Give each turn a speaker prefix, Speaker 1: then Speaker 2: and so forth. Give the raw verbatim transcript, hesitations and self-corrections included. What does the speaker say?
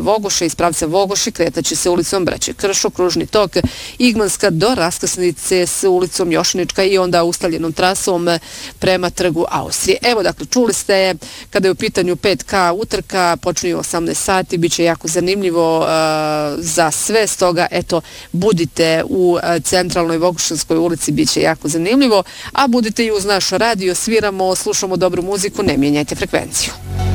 Speaker 1: Vogoše, iz pravca Vogoše kretaće se ulicom Braće Kršo, kružni tok Igmanska do raskrsnice s ulicom Jošanička i onda ustaljenom trasom prema trgu Austrije. Evo, dakle, čuli ste, kada je u pitanju pet ka utrka, počinje u osamnaest sati, bit će jako zanimljivo uh, za sve, stoga, eto, budite u uh, centralnoj Vogošanskoj ulici, bit će jako zanimljivo, a budite i uz naš radio, sviramo, slušamo dobru muziku, ne mijenjajte frekvenciju.